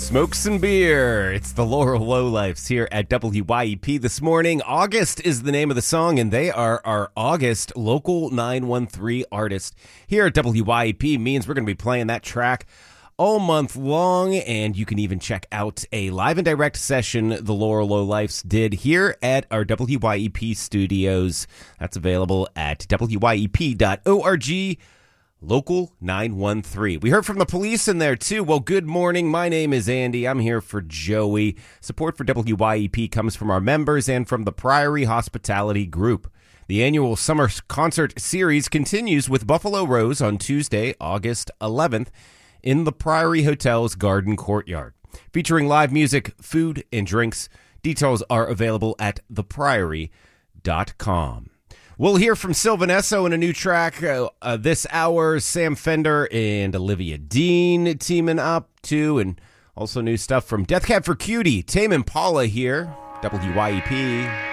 Smoke some beer. It's the Laurel Lowlifes here at WYEP this morning. August is the name of the song, and they are our August Local 913 artist. Here at WYEP means we're going to be playing that track all month long, and you can even check out a live and direct session the Laurel Lowlifes did here at our WYEP studios. That's available at wyep.org. Local 913. We heard from the police in there, too. Well, good morning. My name is Andy. I'm here for Joey. Support for WYEP comes from our members and from the Priory Hospitality Group. The annual summer concert series continues with Buffalo Rose on Tuesday, August 11th, in the Priory Hotel's Garden Courtyard. Featuring live music, food, and drinks. Details are available at thepriory.com. We'll hear from Sylvan Esso in a new track this hour. Sam Fender and Olivia Dean teaming up, too. And also new stuff from Death Cab for Cutie. Tame Impala here, WYEP.